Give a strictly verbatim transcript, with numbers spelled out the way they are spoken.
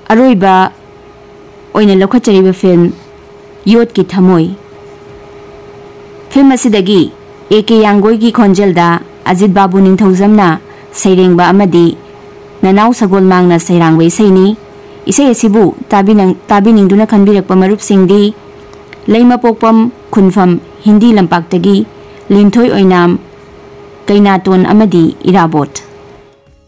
अरोइबा ओइना लौखचरिबा film vote की थमोई film असिदगी एके यांगोई की खोंजेलदा अजित बाबू निंथौजमना सैरेंगबा अमदी ननाव सगोल मांगना सैरांगबा इसैनी इसे असिबु ताबिनंग ताबिनिंगदुना खनबिरकपा मरुपसिंगदी लैमपोकपम खुनफम हिंदी लंपाक्तगी लिंथोई ओइनाम कैनातोन अमदी इराबोट।